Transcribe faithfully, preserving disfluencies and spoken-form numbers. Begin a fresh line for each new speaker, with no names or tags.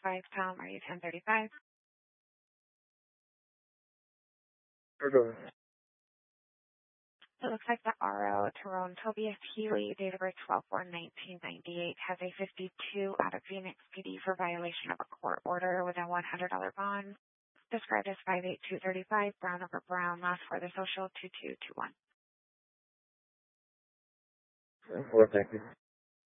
five Tom, are you ten thirty-five?
Sure, go ahead.
So it looks like the R O, Tyrone Tobias Healy, date of birth twelve four nineteen ninety-eight, has a fifty-two out of Phoenix P D for violation of a court order with a one hundred dollar bond. Described as five eight two thirty-five, brown over brown, last for the social two two two one.
Well, thank you.